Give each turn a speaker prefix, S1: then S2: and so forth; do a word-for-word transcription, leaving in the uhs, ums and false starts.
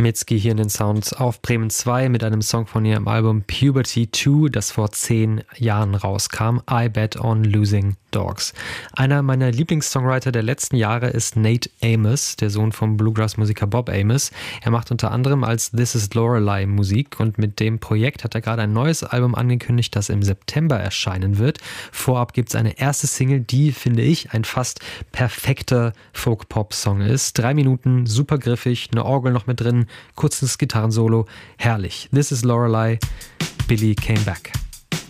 S1: Mitski hier in den Sounds auf Bremen zwei mit einem Song von ihrem Album Puberty zwei, das vor zehn Jahren rauskam, I Bet on Losing Dogs. Einer meiner Lieblingssongwriter der letzten Jahre ist Nate Amos, der Sohn vom Bluegrass-Musiker Bob Amos. Er macht unter anderem als This Is Lorelei Musik und mit dem Projekt hat er gerade ein neues Album angekündigt, das im September erscheinen wird. Vorab gibt es eine erste Single, die, finde ich, ein fast perfekter Folk-Pop-Song ist. Drei Minuten, super griffig, eine Orgel noch mit drin, kurzes Gitarrensolo, herrlich. This Is Lorelei, Billy Came Back.